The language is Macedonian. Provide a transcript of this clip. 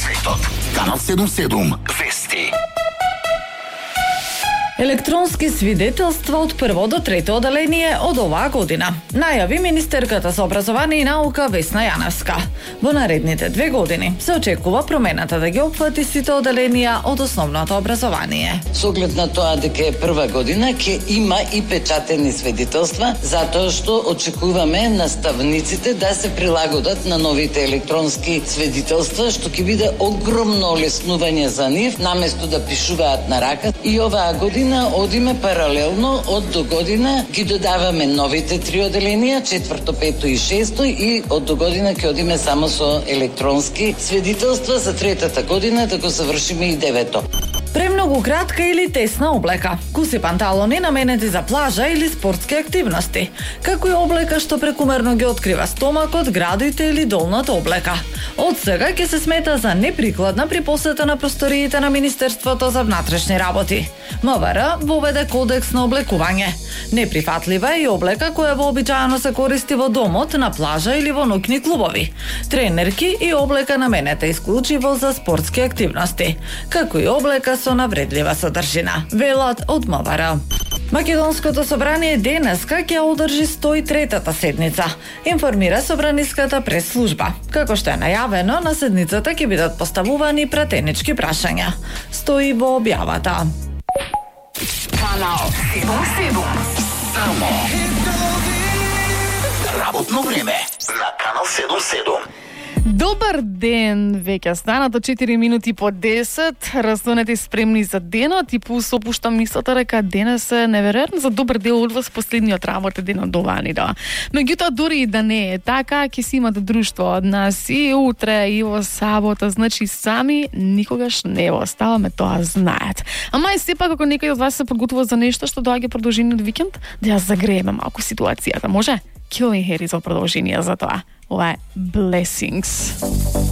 светот. Канал 77 Вести. Електронски свидетелства од прво до трето оделение од оваа година, најави министерката за образование и наука Весна Јаневска. Во наредните 2 години се очекува промената да ги опфати сите оделенија од основното образование. Со оглед на тоа дека е прва година, ќе има и печатени свидетелства, затоа што очекуваме наставниците да се прилагодат на новите електронски свидетелства, што ќе биде огромно олеснување за нив, наместо да пишуваат на рака. И оваа година одиме паралелно од до година ги додаваме новите 3 оделенија, 4, 5 и 6 и од до година ќе одиме само со електронски свидетелства, за третата година да го завршиме и 9-то. Премногу кратка или тесна облека, куси панталони наменети за плажа или спортски активности, како и облека што прекумерно ги открива стомакот, градите или долната облека. Од сега ќе се смета за неприкладна при посета на просториите на Министерството за внатрешни работи. МВР воведе кодекс на облекување. Неприфатлива е и облека која вообичаено се користи во домот, на плажа или во ноќни клубови. Тренерки и облека наменета исклучиво за спортски активности, како и облека со навредлива содржина, велат од МВР. Македонското собрание денеска ќе одржи 103-та седница, информира собраниската прес-служба. Како што е најавено, на седницата ќе бидат поставувани пратенички прашања. Стои во објавата. Канал 77. Само работно време на Канал 77. Добар ден, веќе станато 4 минути по 10, раздонети спремни за денот и опуштам мислата дека денес е неверојатно за добар дел од вас последниот работен ден од оваа недела. Меѓутоа, дури и да не е така, ќе си имате друштво од нас и утре и во сабота, значи сами никогаш не оставаме, тоа знаат. Ама и сепак ако некој од вас се подготвува за нешто што доаѓа продолжениот викенд, да ја загрееме малку ситуацијата, може? Killing Head за продолжение за тоа. Ова е Blessings.